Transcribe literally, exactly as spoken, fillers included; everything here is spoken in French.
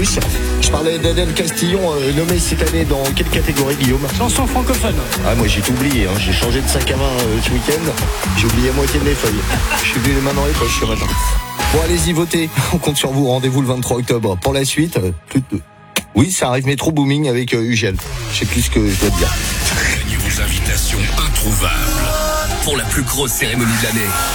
plus. Je parlais d'Adèle Castillon, euh, nommée cette année dans quelle catégorie, Guillaume? Chanson francophone. Ah, moi j'ai tout oublié, hein. J'ai changé de sac à main euh, ce week-end. J'ai oublié la moitié de mes feuilles. Je suis venu les mains dans les poches ce matin. Bon, allez-y, votez. On compte sur vous. Rendez-vous le vingt-trois octobre. Pour la suite, euh, plus de... Oui, ça arrive Métro Booming avec euh, Ugel. Je sais plus ce que je dois te dire. Gagnez vos invitations introuvables pour la plus grosse cérémonie de l'année.